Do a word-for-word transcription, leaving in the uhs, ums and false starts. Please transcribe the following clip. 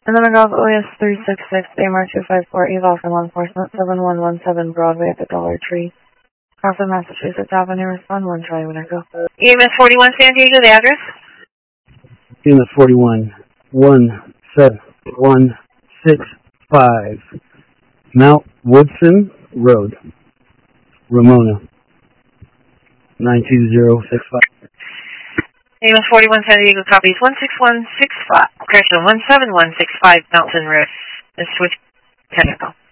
And then I got O S three six six, A M R two five four, eval for law enforcement, seven one one seven Broadway at the Dollar Tree. Crossing Massachusetts Avenue, respond one, try when I go. E M S forty-one San Diego, the address? E M S forty-one, one seven one six five, Mount Woodson Road, Ramona, nine two zero six five. E M S forty-one San Diego copies one six one six five, correction, one seven one six five Mountain Road, and switch technical.